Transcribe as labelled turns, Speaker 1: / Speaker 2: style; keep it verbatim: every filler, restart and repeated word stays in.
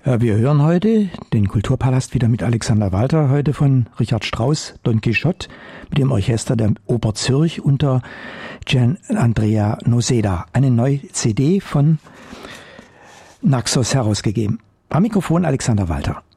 Speaker 1: Ja, wir hören heute den Kulturpalast wieder mit Alexander Walter, heute von Richard Strauss, Don Quixote, mit dem Orchester der Oper Zürich unter Gian Andrea Noseda. Eine neue C D von Naxos herausgegeben. Am Mikrofon Alexander Walter.